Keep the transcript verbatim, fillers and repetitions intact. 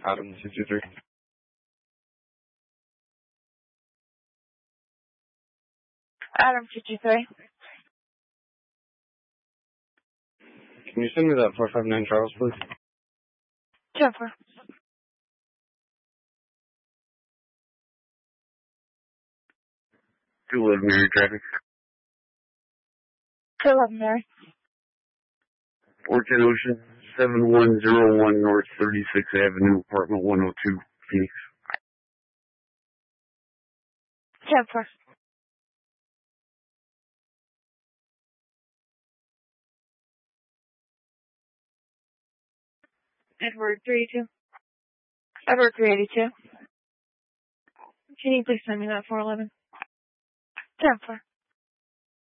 Adam sixty-three. Adam fifty-three. Can you send me that four five nine Charles, please? Jennifer. two eleven Mary traffic. two eleven Mary. four ten Ocean, seven one zero one North thirty-sixth Avenue, apartment one oh two, Phoenix. Jennifer. Edward three eighty-two. Edward three eighty-two. Can you please send me that four eleven? Jennifer.